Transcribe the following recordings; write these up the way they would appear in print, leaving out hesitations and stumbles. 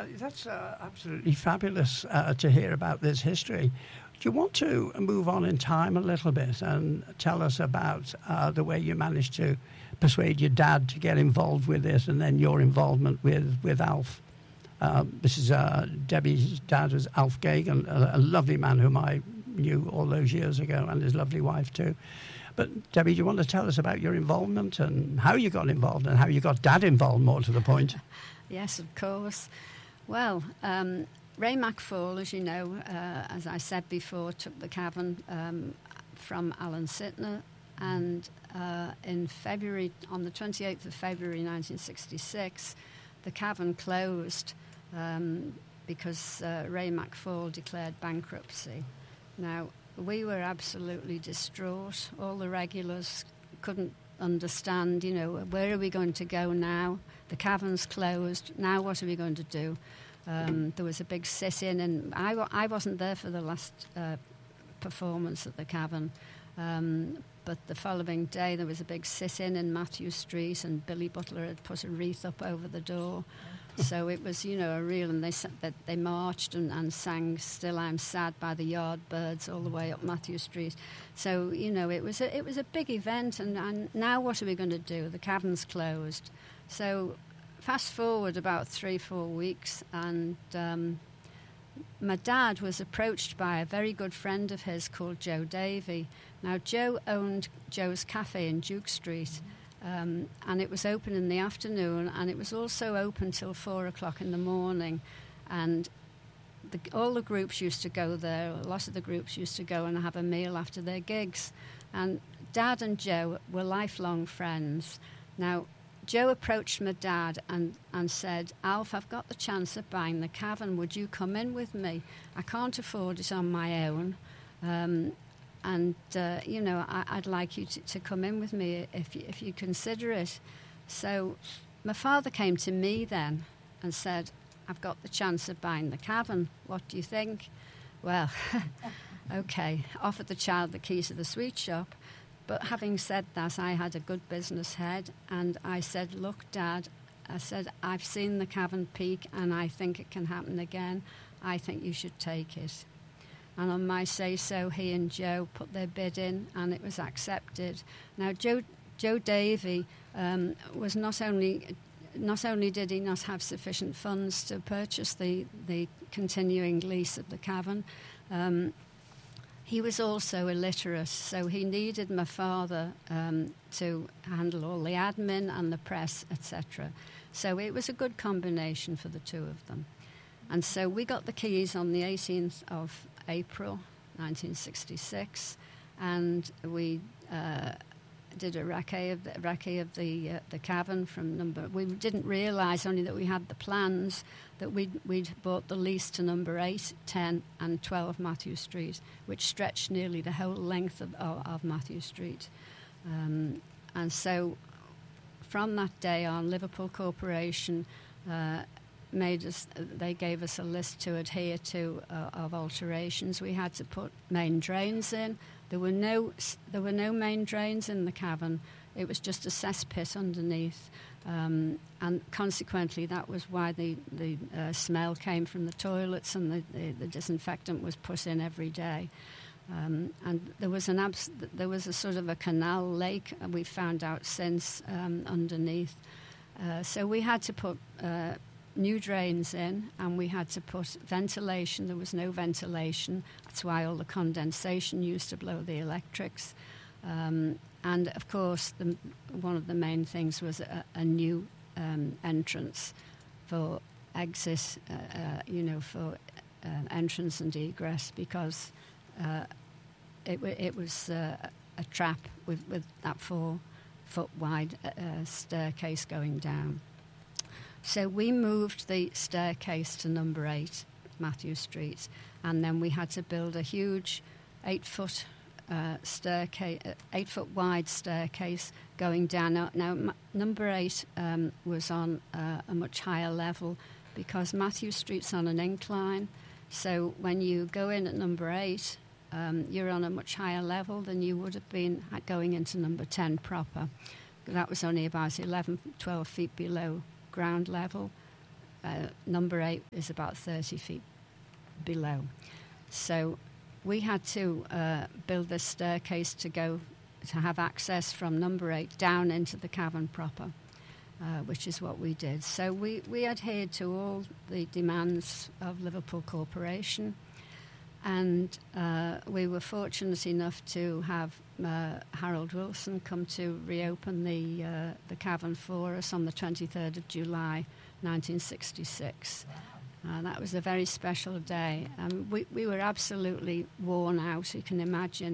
That's absolutely fabulous to hear about this history. Do you want to move on in time a little bit and tell us about the way you managed to persuade your dad to get involved with this, and then your involvement with Alf? This is Debbie's dad was Alf Gagan, a lovely man whom I knew all those years ago, and his lovely wife too. But Debbie, do you want to tell us about your involvement and how you got involved and how you got Dad involved, more to the point? Yes, of course. Well, Ray McFall, as you know, as I said before, took the Cavan from Alan Sitner, and in February, on the 28th of February 1966, the Cavan closed because Ray McFall declared bankruptcy. Now, we were absolutely distraught. All the regulars couldn't understand, where are we going to go now? The Cavan's closed. Now what are we going to do? There was a big sit-in, and I wasn't there for the last performance at the Cavan. But the following day there was a big sit-in Matthew Street, and Billy Butler had put a wreath up over the door. So it was, a real, and they marched and sang "Still I'm Sad" by the Yardbirds all the way up Matthew Street. So it was a big event, and now what are we going to do? The Cavan's closed. So fast forward about 3-4 weeks, and my dad was approached by a very good friend of his called Joe Davey. Now Joe owned Joe's Cafe in Duke Street. And it was open in the afternoon, and it was also open till 4 o'clock in the morning. And all the groups used to go there. A lot of the groups used to go and have a meal after their gigs. And Dad and Joe were lifelong friends. Now, Joe approached my dad and said, "Alf, I've got the chance of buying the Cavan. Would you come in with me? I can't afford it on my own. I'd like you to come in with me if you consider it." So my father came to me then and said, "I've got the chance of buying the Cavan. What do you think?" Well, okay, offered the child the keys to the sweet shop. But having said that, I had a good business head, and I said, "Look, Dad," I said, "I've seen the Cavan Peak, and I think it can happen again. I think you should take it." And on my say-so, he and Joe put their bid in, and it was accepted. Now, Joe Davey was not only did he not have sufficient funds to purchase the continuing lease of the Cavan, he was also illiterate, so he needed my father to handle all the admin and the press, etc. So it was a good combination for the two of them. And so we got the keys on the 18th of April 1966, and we did a recce of the Cavan from number. We didn't realise only that we had the plans that we'd bought the lease to number 8, 10, and 12 Matthew Street, which stretched nearly the whole length of Matthew Street. And so from that day on, Liverpool Corporation they gave us a list to adhere to of alterations. We had to put main drains in. There were no main drains in the Cavan. It was just a cesspit underneath, and consequently that was why the smell came from the toilets, and the disinfectant was put in every day. And there was a sort of a canal lake, and we found out since underneath. So we had to put new drains in, and we had to put ventilation. There was no ventilation. That's why all the condensation used to blow the electrics. And of course, one of the main things was a new entrance for exit, for entrance and egress, because it was a trap with that 4-foot wide staircase going down. So we moved the staircase to number 8, Matthew Street, and then we had to build a huge 8-foot staircase, 8-foot wide staircase going down. Now number 8 was on a much higher level because Matthew Street's on an incline. So when you go in at number 8, you're on a much higher level than you would have been going into number 10 proper. That was only about 11, 12 feet below ground level. number 8 is about 30 feet below. So we had to build this staircase to have access from number 8 down into the cavern proper, which is what we did. So we adhered to all the demands of Liverpool Corporation, and we were fortunate enough to have Harold Wilson come to reopen the cavern for us on the 23rd of July 1966. That was a very special day. We were absolutely worn out, you can imagine,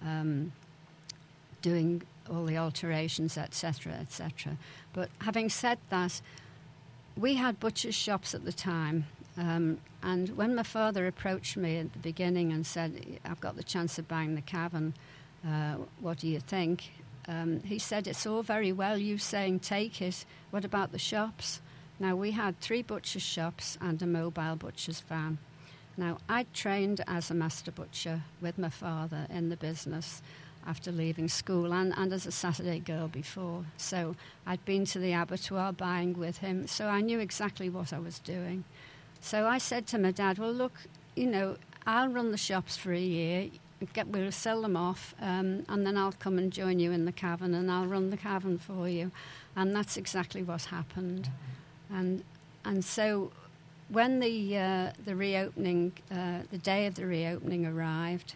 doing all the alterations, etc., etc. But having said that, we had butcher's shops at the time, and when my father approached me at the beginning and said, I've got the chance of buying the cavern, what do you think? He said, it's all very well you saying take it, what about the shops? Now, we had 3 butcher's shops and a mobile butcher's van. Now, I'd trained as a master butcher with my father in the business after leaving school and as a Saturday girl before. So I'd been to the abattoir buying with him, so I knew exactly what I was doing. So I said to my dad, well, look, I'll run the shops for a year, we'll sell them off, and then I'll come and join you in the cavern and I'll run the cavern for you. And that's exactly what happened. And so when the reopening, the day of the reopening arrived,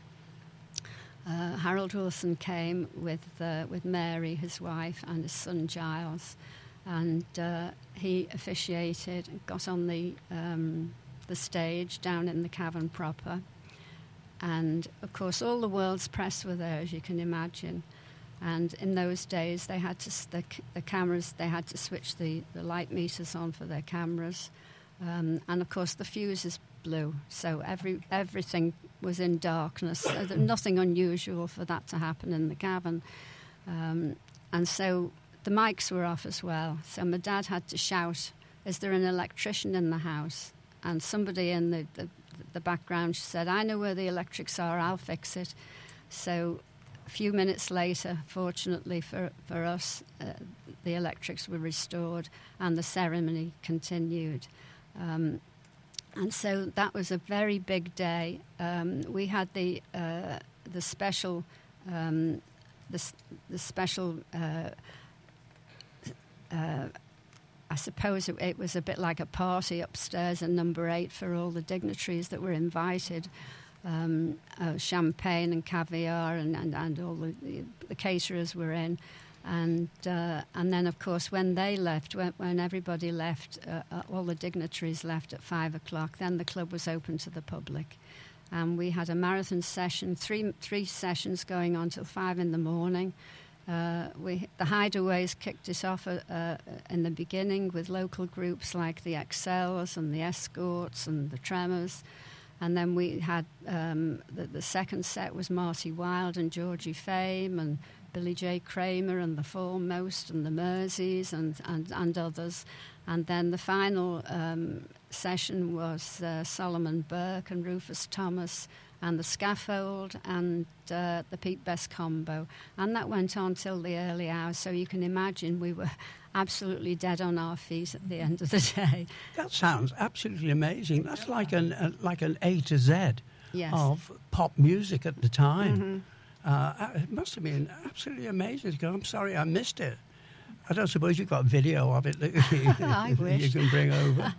Harold Wilson came with Mary, his wife, and his son Giles, and he officiated, got on the stage down in the cavern proper, and of course all the world's press were there, as you can imagine. And in those days, they had to the cameras. They had to switch the light meters on for their cameras, and of course the fuses blew. So everything was in darkness. So nothing unusual for that to happen in the cavern, and so the mics were off as well. So my dad had to shout, "Is there an electrician in the house?" And somebody in the background said, "I know where the electrics are. I'll fix it." So a few minutes later, fortunately for us, the electrics were restored and the ceremony continued. And so that was a very big day. We had the special, I suppose it was a bit like a party upstairs in number 8 for all the dignitaries that were invited. Champagne and caviar and all the caterers were in, and then of course when they left, when everybody left, all the dignitaries left at 5 o'clock, then the club was open to the public, and we had a marathon session, three sessions going on till 5 in the morning. The Hideaways kicked it off in the beginning with local groups like the Excels and the Escorts and the Tremors. And then we had the second set was Marty Wilde and Georgie Fame and Billy J. Kramer and the Foremost and the Merseys and others. And then the final session was Solomon Burke and Rufus Thomas and the Scaffold and the Pete Best Combo. And that went on till the early hours. So you can imagine we were absolutely dead on our feet at the end of the day. That sounds absolutely amazing. That's like an A to Z of pop music at the time. Mm-hmm. It must have been absolutely amazing. I'm sorry I missed it. I don't suppose you've got video of it that I wish. you can bring over.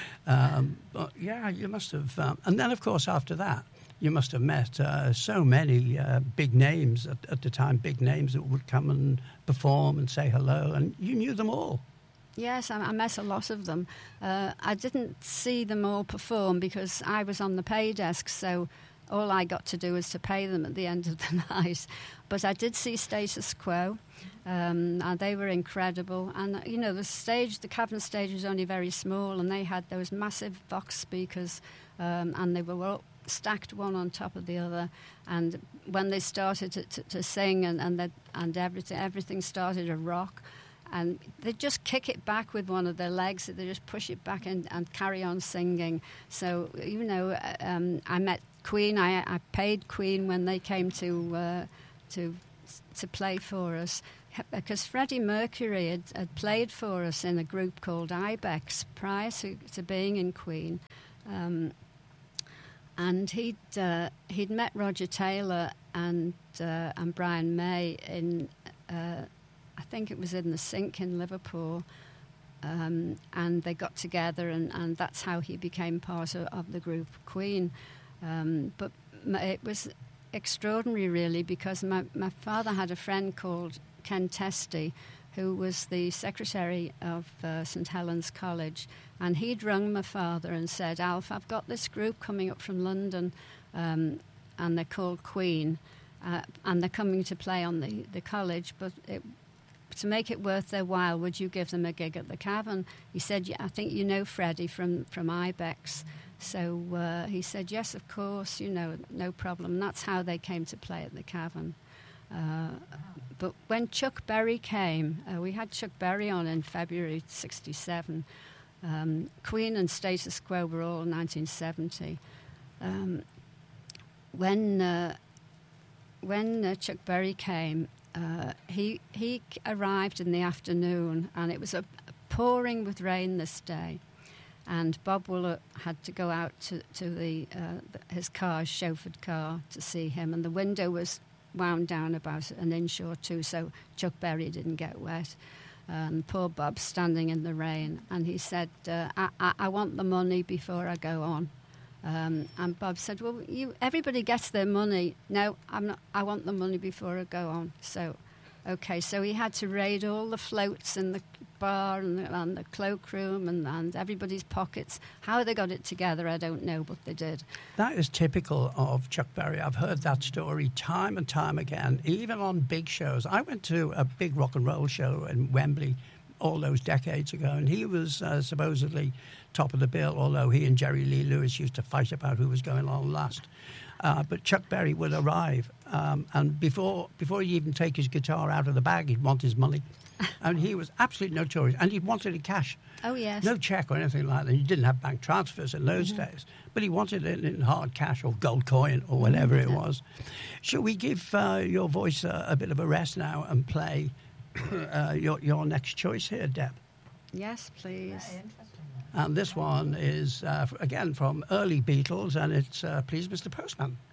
But yeah, you must have. And then, of course, after that, you must have met so many big names at the time, big names that would come and perform and say hello, and you knew them all. Yes, I met a lot of them. I didn't see them all perform because I was on the pay desk, so all I got to do was to pay them at the end of the night. But I did see Status Quo, and they were incredible. And, the cavern stage was only very small, and they had those massive Vox speakers, and they were all stacked one on top of the other, and when they started to sing and everything started to rock, and they just kick it back with one of their legs, they just push it back and carry on singing. So I met Queen. I paid Queen when they came to play for us, because Freddie Mercury had played for us in a group called Ibex prior to being in Queen. And he'd met Roger Taylor and Brian May in, I think it was in the Sink in Liverpool, and they got together, and that's how he became part of the group Queen. But it was extraordinary, really, because my father had a friend called Ken Testy, who was the secretary of St Helens College, and he'd rung my father and said, Alf, I've got this group coming up from London, and they're called Queen, and they're coming to play on the college, but to make it worth their while, would you give them a gig at the Cavern? He said, yeah, I think you know Freddie from Ibex. So he said, yes, of course, no problem. And that's how they came to play at the Cavern. But when Chuck Berry came, we had Chuck Berry on in February '67. Queen and Status Quo were all in 1970. When Chuck Berry came, he arrived in the afternoon, and it was pouring with rain this day. And Bob Wooler had to go out to his car, his chauffeured car, to see him, and the window was wound down about an inch or two, so Chuck Berry didn't get wet. Poor Bob's standing in the rain, and he said, I want the money before I go on. And Bob said, well, everybody gets their money. No, I'm not. I want the money before I go on. So, okay, so he had to raid all the floats in the bar and the cloakroom and everybody's pockets. How they got it together, I don't know, but they did. That is typical of Chuck Berry. I've heard that story time and time again, even on big shows. I went to a big rock and roll show in Wembley all those decades ago, and he was supposedly top of the bill, although he and Jerry Lee Lewis used to fight about who was going on last. But Chuck Berry would arrive, and before he'd even take his guitar out of the bag, he'd want his money. And he was absolutely notorious, and he wanted it cash. Oh, yes. No check or anything like that. He didn't have bank transfers in those days, but he wanted it in hard cash or gold coin or whatever it was. Shall we give your voice a bit of a rest now and play your next choice here, Deb? Yes, please. And this one is, again, from early Beatles, and it's Please, Mr. Postman.